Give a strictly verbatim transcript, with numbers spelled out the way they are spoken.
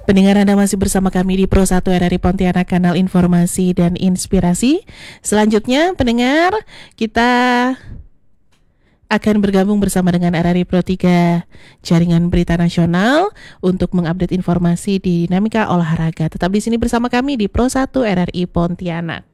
Pendengar, Anda masih bersama kami di Pro satu R R I Pontianak, kanal informasi dan inspirasi. Selanjutnya, pendengar, kita akan bergabung bersama dengan R R I Pro tiga Jaringan Berita Nasional untuk mengupdate informasi di dinamika olahraga. Tetap di sini bersama kami di Pro satu R R I Pontianak.